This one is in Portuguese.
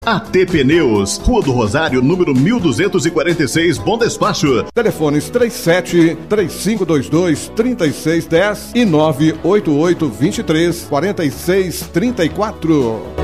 AT Pneus, Rua do Rosário, número 1246, Bom Despacho. Telefones 37-3522-3610 e 988-23-4634.